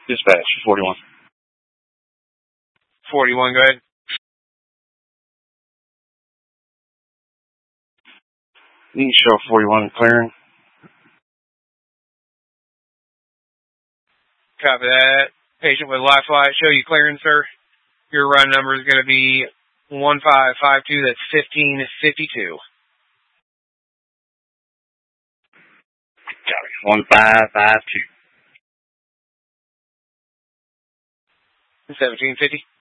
Dispatch, 41. 41, go ahead. You can show 41 clearing. Copy that. Patient with life flight, show you clearing, sir. Your run number is going to be 1552, that's 1552. Copy, 1552. 1750.